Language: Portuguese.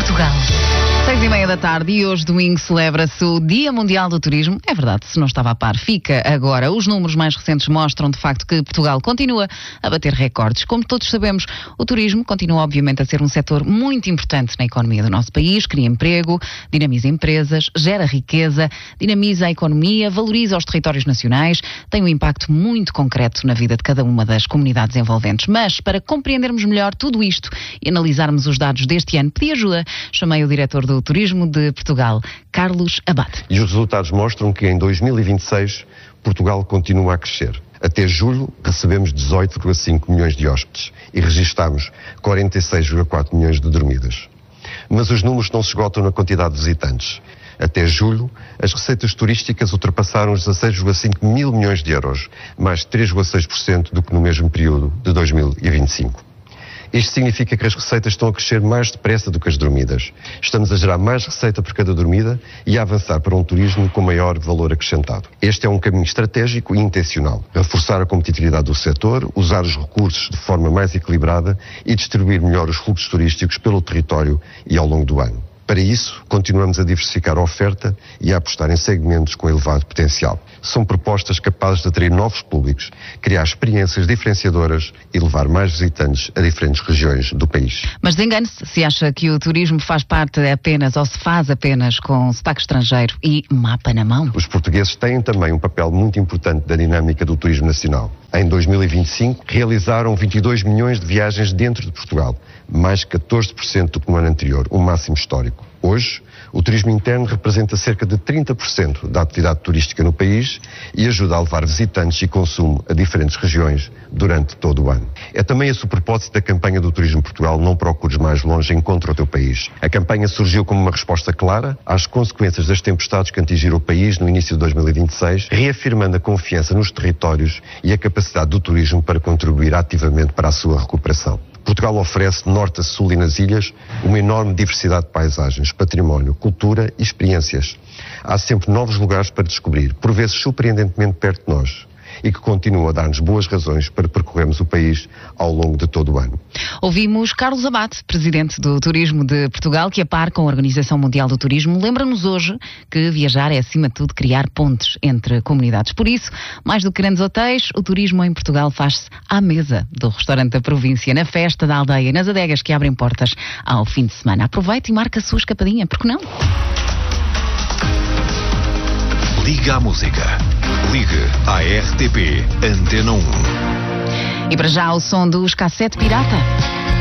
Portugal. 6h30 da tarde e hoje, domingo, celebra-se o Dia Mundial do Turismo. É verdade, se não estava a par, fica agora. Os números mais recentes mostram, de facto, que Portugal continua a bater recordes. Como todos sabemos, o turismo continua, obviamente, a ser um setor muito importante na economia do nosso país. Cria emprego, dinamiza empresas, gera riqueza, dinamiza a economia, valoriza os territórios nacionais, tem um impacto muito concreto na vida de cada uma das comunidades envolventes. Mas, para compreendermos melhor tudo isto e analisarmos os dados deste ano, pedi ajuda. Chamei o diretor do Turismo de Portugal, Carlos Abad. E os resultados mostram que em 2026 Portugal continua a crescer. Até julho recebemos 18,5 milhões de hóspedes e registámos 46,4 milhões de dormidas. Mas os números não se esgotam na quantidade de visitantes. Até julho, as receitas turísticas ultrapassaram os 16,5 mil milhões de euros, mais 3,6% do que no mesmo período de 2025. Isto significa que as receitas estão a crescer mais depressa do que as dormidas. Estamos a gerar mais receita por cada dormida e a avançar para um turismo com maior valor acrescentado. Este é um caminho estratégico e intencional. Reforçar a competitividade do setor, usar os recursos de forma mais equilibrada e distribuir melhor os fluxos turísticos pelo território e ao longo do ano. Para isso, continuamos a diversificar a oferta e a apostar em segmentos com elevado potencial. São propostas capazes de atrair novos públicos, criar experiências diferenciadoras e levar mais visitantes a diferentes regiões do país. Mas desengane-se se acha que o turismo faz parte apenas ou se faz apenas com sotaque estrangeiro e mapa na mão. Os portugueses têm também um papel muito importante da dinâmica do turismo nacional. Em 2025, realizaram 22 milhões de viagens dentro de Portugal, mais 14% do que no ano anterior, um máximo histórico. Hoje, o turismo interno representa cerca de 30% da atividade turística no país e ajuda a levar visitantes e consumo a diferentes regiões durante todo o ano. É também esse o propósito da campanha do Turismo Portugal Não Procures Mais Longe, Encontra o Teu País. A campanha surgiu como uma resposta clara às consequências das tempestades que atingiram o país no início de 2026, reafirmando a confiança nos territórios e a capacidade do turismo para contribuir ativamente para a sua recuperação. Portugal oferece, de norte a sul e nas ilhas, uma enorme diversidade de paisagens, património, cultura e experiências. Há sempre novos lugares para descobrir, por vezes surpreendentemente perto de nós, e que continuam a dar-nos boas razões para percorrermos o país ao longo de todo o ano. Ouvimos Carlos Abad, presidente do Turismo de Portugal, que, a par com a Organização Mundial do Turismo, lembra-nos hoje que viajar é, acima de tudo, criar pontes entre comunidades. Por isso, mais do que grandes hotéis, o turismo em Portugal faz-se à mesa do restaurante da província, na festa da aldeia e nas adegas que abrem portas ao fim de semana. Aproveite e marque a sua escapadinha, porque não? Liga à música. Ligue à RTP Antena 1. E para já o som dos Cassete Pirata.